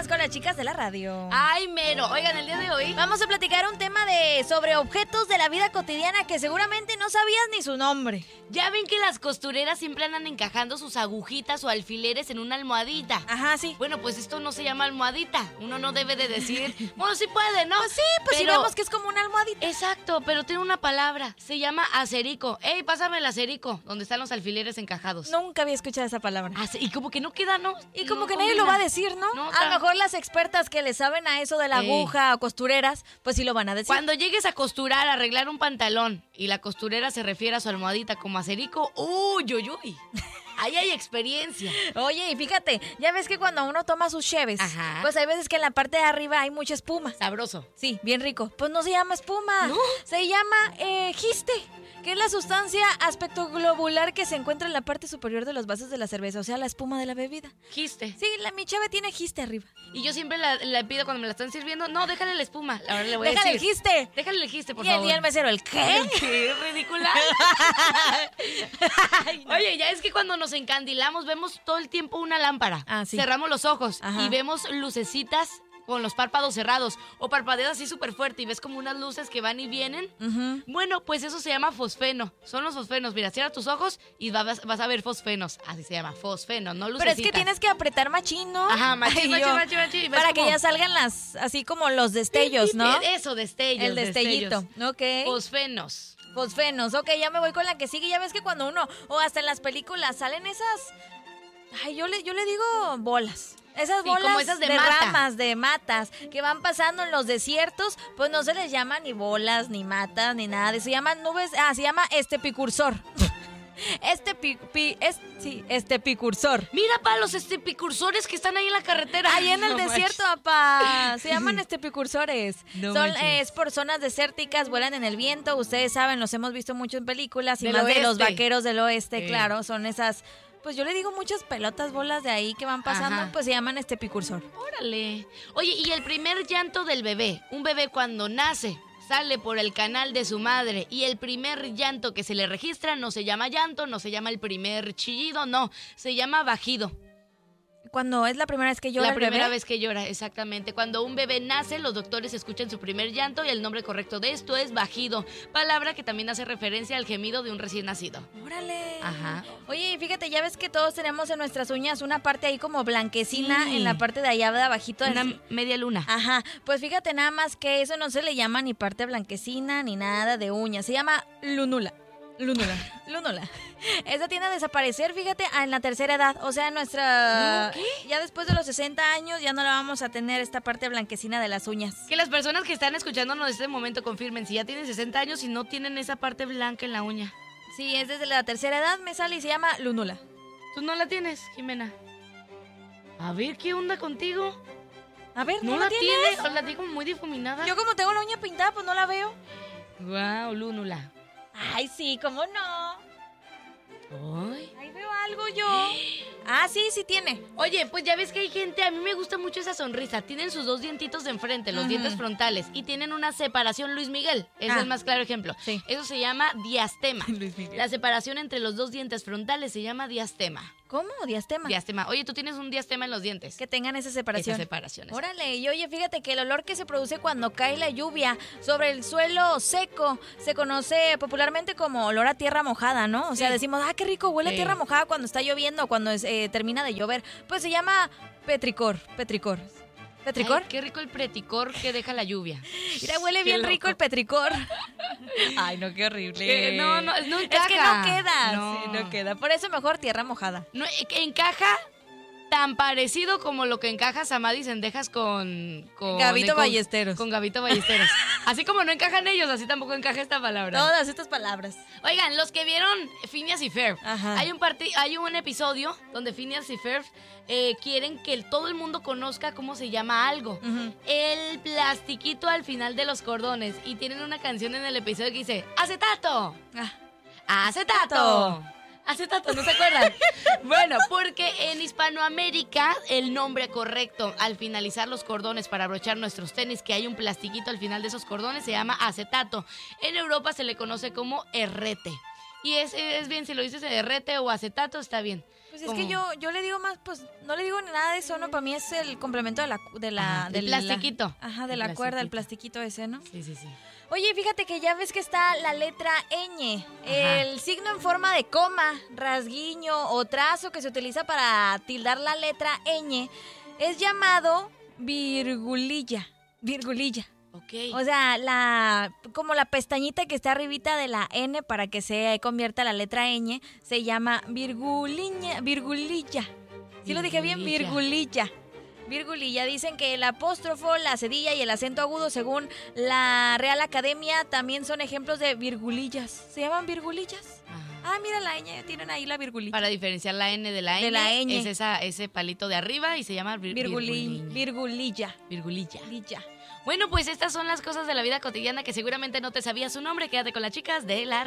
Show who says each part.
Speaker 1: con las chicas de la radio.
Speaker 2: Ay, mero. Oigan, el día de hoy
Speaker 1: vamos a platicar un tema sobre objetos de la vida cotidiana que seguramente no sabías ni su nombre.
Speaker 2: Ya ven que las costureras siempre andan encajando sus agujitas o alfileres en una almohadita.
Speaker 1: Ajá, sí.
Speaker 2: Bueno, pues esto no se llama almohadita. Uno no debe de decir, bueno, sí puede, ¿no?
Speaker 1: Pues sí, pues si vemos que es como una almohadita.
Speaker 2: Exacto, pero tiene una palabra. Se llama acerico. Ey, pásame el acerico, donde están los alfileres encajados.
Speaker 1: Nunca había escuchado esa palabra.
Speaker 2: Y como que no queda, ¿no?
Speaker 1: Y como
Speaker 2: no
Speaker 1: que
Speaker 2: combina.
Speaker 1: nadie lo va a decir, ¿no?
Speaker 2: No,
Speaker 1: a lo mejor las expertas que le saben a eso de la aguja o costureras, pues sí lo van a decir.
Speaker 2: Cuando llegues a costurar, a arreglar un pantalón y la costurera se refiere a su almohadita como acerico, ¡uy, uy, uy! Ahí hay experiencia.
Speaker 1: Oye, y fíjate, ya ves que cuando uno toma sus cheves, pues hay veces que en la parte de arriba hay mucha espuma.
Speaker 2: Sabroso.
Speaker 1: Sí, bien rico. Pues no se llama espuma,
Speaker 2: ¿no?
Speaker 1: Se llama giste, que es la sustancia aspectoglobular que se encuentra en la parte superior de los vasos de la cerveza, o sea, la espuma de la bebida.
Speaker 2: Giste.
Speaker 1: Sí, mi cheve tiene giste arriba.
Speaker 2: Y yo siempre le pido cuando me la están sirviendo, no, déjale la espuma. Ahora le voy a
Speaker 1: Déjale
Speaker 2: decir.
Speaker 1: el giste.
Speaker 2: Déjale el giste, por
Speaker 1: Y
Speaker 2: favor.
Speaker 1: Y el mesero, ¿el qué?
Speaker 2: ¡Qué ridícula! Ay, no. Oye, ya es que cuando nos encandilamos vemos todo el tiempo una lámpara.
Speaker 1: Ah, sí.
Speaker 2: Cerramos los ojos
Speaker 1: y
Speaker 2: vemos lucecitas con los párpados cerrados o parpadeas así súper fuerte y ves como unas luces que van y vienen. Bueno, pues eso se llama fosfeno. Son los fosfenos. Mira, cierra tus ojos y vas a ver fosfenos. Así se llama, fosfeno, no lucecitas.
Speaker 1: Pero es que tienes que apretar machín, ¿no?
Speaker 2: Ajá, machín.
Speaker 1: Para que ya salgan así como los destellos, ¿no?
Speaker 2: Eso, destellos.
Speaker 1: El destellito, ok.
Speaker 2: Fosfenos.
Speaker 1: Fosfenos, ok, ya me voy con la que sigue. Ya ves que cuando uno, o hasta en las películas, salen esas... Ay, yo le digo bolas. Esas bolas
Speaker 2: como esas de
Speaker 1: ramas, de matas, que van pasando en los desiertos, pues no se les llama ni bolas, ni matas, ni nada. Se llaman nubes, se llama estepicursor. Estepicursor.
Speaker 2: Mira, pa, los estepicursores que están ahí en la carretera.
Speaker 1: Ahí en el desierto, papá. Se llaman estepicursores. Es por zonas desérticas, vuelan en el viento. Ustedes saben, los hemos visto mucho en películas. Y más de los vaqueros del oeste, claro. Son esas... Pues yo le digo muchas pelotas, bolas de ahí que van pasando, pues se llaman estepicursor.
Speaker 2: Órale. Oye, y el primer llanto del bebé. Un bebé cuando nace sale por el canal de su madre y el primer llanto que se le registra no se llama llanto, no se llama el primer chillido, no, se llama bajido.
Speaker 1: Cuando es la primera vez que llora el bebé.
Speaker 2: La primera vez que llora, exactamente. Cuando un bebé nace, los doctores escuchan su primer llanto y el nombre correcto de esto es bajido, palabra que también hace referencia al gemido de un recién nacido.
Speaker 1: ¡Órale!
Speaker 2: Ajá.
Speaker 1: Oye, y fíjate, ya ves que todos tenemos en nuestras uñas una parte ahí como blanquecina en la parte de allá de abajito.
Speaker 2: Una media luna.
Speaker 1: Ajá, pues fíjate nada más que eso no se le llama ni parte blanquecina ni nada de uña, se llama lunula. Esa tiende a desaparecer, fíjate, en la tercera edad. O sea,
Speaker 2: ¿Qué?
Speaker 1: ya después de los 60 años ya no la vamos a tener esta parte blanquecina de las uñas.
Speaker 2: Que las personas que están escuchándonos en este momento confirmen si ya tienen 60 años y no tienen esa parte blanca en la uña.
Speaker 1: Sí, es desde la tercera edad, me sale y se llama lunula.
Speaker 2: ¿Tú no la tienes, Jimena? A ver, ¿qué onda contigo?
Speaker 1: A ver,
Speaker 2: ¿No
Speaker 1: la tienes?
Speaker 2: tienes? La tengo muy difuminada.
Speaker 1: Yo como tengo la uña pintada, pues no la veo.
Speaker 2: Guau, lúnula.
Speaker 1: Ay, sí, ¿cómo no?
Speaker 2: Ay.
Speaker 1: Ahí veo algo yo. Sí tiene.
Speaker 2: Oye, pues ya ves que hay gente, a mí me gusta mucho esa sonrisa. Tienen sus dos dientitos de enfrente, los dientes frontales, y tienen una separación. Luis Miguel es el más claro ejemplo.
Speaker 1: Sí.
Speaker 2: Eso se llama diastema.
Speaker 1: Luis Miguel.
Speaker 2: La separación entre los dos dientes frontales se llama diastema.
Speaker 1: ¿Cómo? Diastema.
Speaker 2: Diastema. Oye, tú tienes un diastema en los dientes.
Speaker 1: Que tengan esa separación.
Speaker 2: Esas separaciones.
Speaker 1: Órale, y oye, fíjate que el olor que se produce cuando cae la lluvia sobre el suelo seco se conoce popularmente como olor a tierra mojada, ¿no? O sea, decimos, qué rico, huele a tierra mojada cuando está lloviendo, cuando termina de llover. Pues se llama petricor. ¿Petricor?
Speaker 2: Ay, qué rico el petricor que deja la lluvia.
Speaker 1: Mira, huele bien rico el petricor. Ay, no, qué horrible.
Speaker 2: No encaja.
Speaker 1: Es que no queda.
Speaker 2: No.
Speaker 1: Sí, no queda. Por eso mejor tierra mojada.
Speaker 2: No, encaja tan parecido como lo que encaja Samadhi Sendejas con
Speaker 1: Gabito Ballesteros.
Speaker 2: Con Gabito Ballesteros. Así como no encajan ellos, así tampoco encaja esta palabra.
Speaker 1: Todas estas palabras.
Speaker 2: Oigan, los que vieron Phineas y Ferb,
Speaker 1: Ajá.
Speaker 2: hay un episodio donde Phineas y Ferb quieren que todo el mundo conozca cómo se llama algo. El plastiquito al final de los cordones. Y tienen una canción en el episodio que dice ¡acetato! ¡Acetato! Acetato, ¿no se acuerdan? Bueno, porque en Hispanoamérica el nombre correcto al finalizar los cordones para abrochar nuestros tenis, que hay un plastiquito al final de esos cordones, se llama acetato. En Europa se le conoce como herrete. Y es bien, si lo dices herrete o acetato, está bien.
Speaker 1: Pues es que yo le digo más, pues no le digo nada de eso, ¿no? Para mí es el complemento del
Speaker 2: plastiquito.
Speaker 1: De la cuerda, el plastiquito ese, ¿no?
Speaker 2: Sí.
Speaker 1: Oye, fíjate que ya ves que está la letra ñ, el signo en forma de coma, rasguiño o trazo que se utiliza para tildar la letra ñ, es llamado virgulilla.
Speaker 2: Ok.
Speaker 1: O sea, como la pestañita que está arribita de la N para que se convierta la letra ñ, se llama virgulilla. ¿Sí lo dije bien? Virgulilla. Dicen que el apóstrofo, la cedilla y el acento agudo, según la Real Academia, también son ejemplos de virgulillas. ¿Se llaman virgulillas? Ajá. Mira la ñ, tienen ahí la virgulilla.
Speaker 2: Para diferenciar la N de la ñ. Es ese palito de arriba y se llama
Speaker 1: virgulilla.
Speaker 2: Bueno, pues estas son las cosas de la vida cotidiana que seguramente no te sabías su nombre. Quédate con las chicas de la